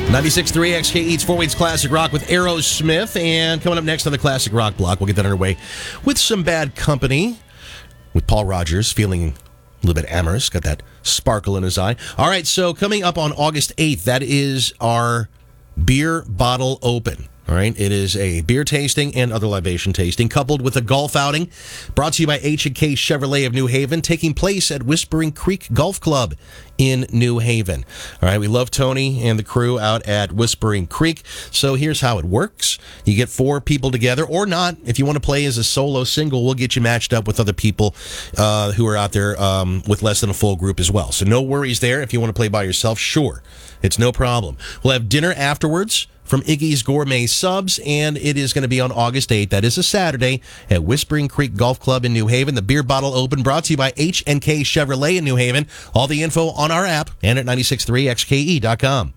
96.3 XKE's 4 Weeks Classic Rock with Aerosmith. And coming up next on the Classic Rock block, we'll get that underway with some Bad Company with Paul Rogers feeling a little bit amorous, got that sparkle in his eye. All right, so coming up on August 8th, that is our beer bottle open. All right, it is a beer tasting and other libation tasting, coupled with a golf outing, brought to you by H&K Chevrolet of New Haven, taking place at Whispering Creek Golf Club in New Haven. All right, we love Tony and the crew out at Whispering Creek. So here's how it works. You get 4 people together, or not. If you want to play as a solo single, we'll get you matched up with other people who are out there with less than a full group as well. So no worries there. If you want to play by yourself, sure. It's no problem. We'll have dinner afterwards from Iggy's Gourmet Subs, and it is going to be on August 8th. That is a Saturday at Whispering Creek Golf Club in New Haven. The beer bottle open brought to you by H&K Chevrolet in New Haven. All the info on our app and at 963xke.com.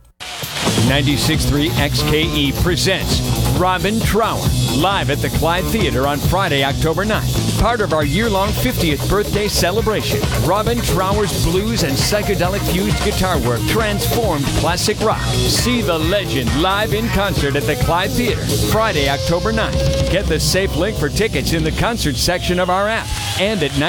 96.3 XKE presents Robin Trower live at the Clyde Theater on Friday, October 9th. Part of our year-long 50th birthday celebration, Robin Trower's blues and psychedelic-fused guitar work transformed classic rock. See the legend live in concert at the Clyde Theater, Friday, October 9th. Get the safe link for tickets in the concert section of our app and at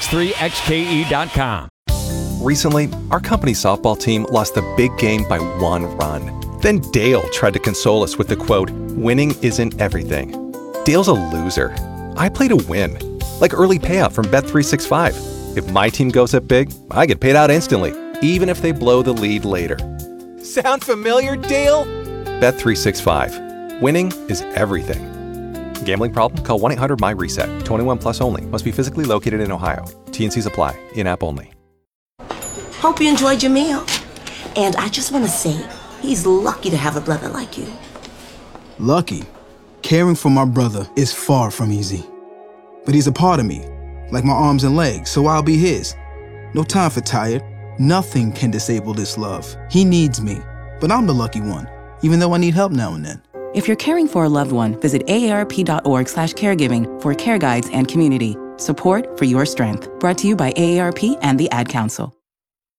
963xke.com. Recently, our company softball team lost the big game by 1 run. Then Dale tried to console us with the quote, "Winning isn't everything." Dale's a loser. I play to win. Like early payout from Bet365. If my team goes up big, I get paid out instantly, even if they blow the lead later. Sound familiar, Dale? Bet365. Winning is everything. Gambling problem? Call 1-800-MY-RESET. 21 plus only. Must be physically located in Ohio. T&Cs apply. In-app only. Hope you enjoyed your meal. And I just want to say, he's lucky to have a brother like you. Lucky? Caring for my brother is far from easy. But he's a part of me, like my arms and legs, so I'll be his. No time for tired. Nothing can disable this love. He needs me, but I'm the lucky one, even though I need help now and then. If you're caring for a loved one, visit aarp.org/caregiving for care guides and community. Support for your strength. Brought to you by AARP and the Ad Council.